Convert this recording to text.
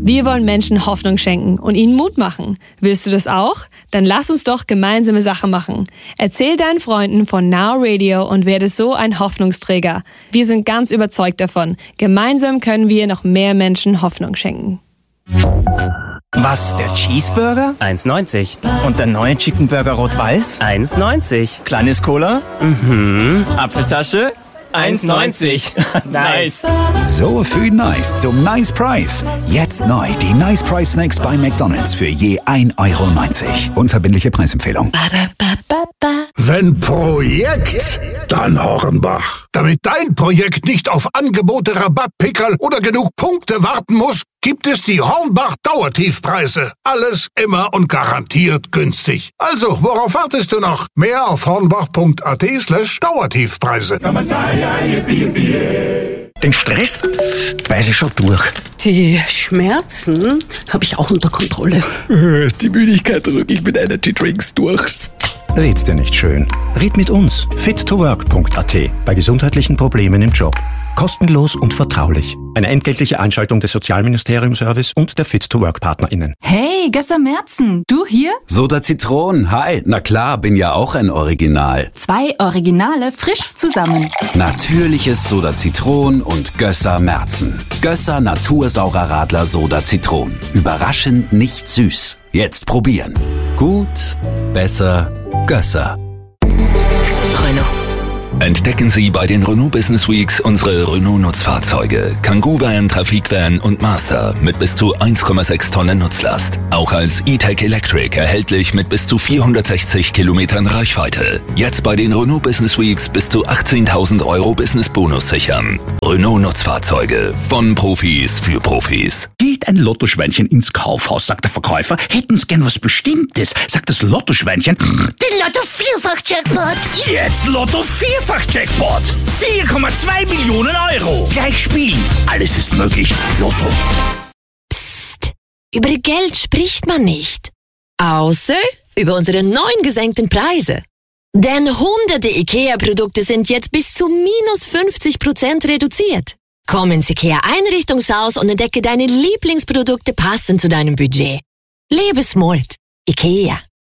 Wir wollen Menschen Hoffnung schenken und ihnen Mut machen. Willst du das auch? Dann lass uns doch gemeinsame Sache machen. Erzähl deinen Freunden von Now Radio und werde so ein Hoffnungsträger. Wir sind ganz überzeugt davon. Gemeinsam können wir noch mehr Menschen Hoffnung schenken. Was, der Cheeseburger? 1,90. Und der neue Chicken Burger Rot-Weiß? 1,90. Kleines Cola? Apfeltasche? 1,90. Nice. So viel Nice zum Nice Price. Jetzt neu die Nice Price Snacks bei McDonald's für je 1,90 €. Unverbindliche Preisempfehlung. Wenn Projekt, dann Hornbach. Damit dein Projekt nicht auf Angebote, Rabatt, Pickerl oder genug Punkte warten muss, gibt es die Hornbach Dauertiefpreise. Alles immer und garantiert günstig. Also, worauf wartest du noch? Mehr auf hornbach.at/Dauertiefpreise. Den Stress beiße ich schon durch. Die Schmerzen habe ich auch unter Kontrolle. Die Müdigkeit drücke ich mit Energy Drinks durch. Red's dir nicht schön. Red mit uns. fit2work.at. Bei gesundheitlichen Problemen im Job. Kostenlos und vertraulich. Eine entgeltliche Einschaltung des Sozialministerium-Service und der Fit2Work-PartnerInnen. Hey, Gösser Merzen, du hier? Soda Zitron, hi. Na klar, bin ja auch ein Original. 2 Originale frisch zusammen. Natürliches Soda Zitron und Gösser Merzen. Gösser Natursaurer Radler Soda Zitron. Überraschend nicht süß. Jetzt probieren. Gut, besser, Gösser. Renault. Entdecken Sie bei den Renault Business Weeks unsere Renault-Nutzfahrzeuge. Kangoo Van, Trafikvan und Master mit bis zu 1,6 Tonnen Nutzlast. Auch als E-Tech Electric erhältlich mit bis zu 460 Kilometern Reichweite. Jetzt bei den Renault Business Weeks bis zu 18.000 € Business-Bonus sichern. Renault-Nutzfahrzeuge von Profis für Profis. Geht ein Lottoschweinchen ins Kaufhaus, sagt der Verkäufer. Hätten's gern was Bestimmtes, sagt das Lottoschweinchen. Den Lotto-Vierfach-Jackpot. Jetzt Lotto Vierfach-Jackpot. 4,2 Millionen €. Gleich spielen. Alles ist möglich. Lotto. Psst. Über Geld spricht man nicht. Außer über unsere neuen gesenkten Preise. Denn hunderte IKEA-Produkte sind jetzt bis zu minus 50% reduziert. Komm ins IKEA-Einrichtungshaus und entdecke deine Lieblingsprodukte passend zu deinem Budget. Lebe smart. IKEA.